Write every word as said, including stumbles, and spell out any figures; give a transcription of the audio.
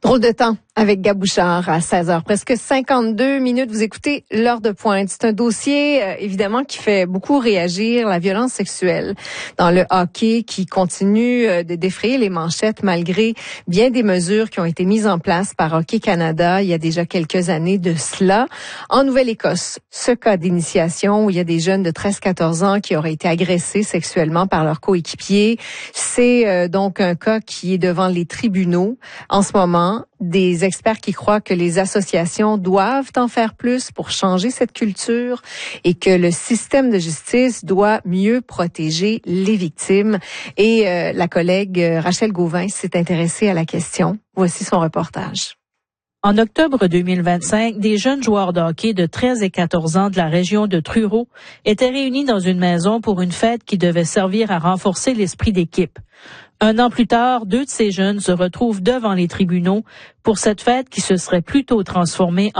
Drôle de temps avec Gabouchard à seize heures, presque cinquante-deux minutes. Vous écoutez l'heure de pointe. C'est un dossier, euh, évidemment, qui fait beaucoup réagir, la violence sexuelle dans le hockey qui continue euh, de défrayer les manchettes malgré bien des mesures qui ont été mises en place par Hockey Canada il y a déjà quelques années de cela. En Nouvelle-Écosse, ce cas d'initiation où il y a des jeunes de treize à quatorze ans qui auraient été agressés sexuellement par leurs coéquipiers, c'est euh, donc un cas qui est devant les tribunaux en ce moment. Des experts qui croient que les associations doivent en faire plus pour changer cette culture et que le système de justice doit mieux protéger les victimes. Et euh, la collègue Rachel Gauvin s'est intéressée à la question. Voici son reportage. En octobre deux mille vingt-cinq, des jeunes joueurs de hockey de treize et quatorze ans de la région de Truro étaient réunis dans une maison pour une fête qui devait servir à renforcer l'esprit d'équipe. Un an plus tard, deux de ces jeunes se retrouvent devant les tribunaux pour cette fête qui se serait plutôt transformée en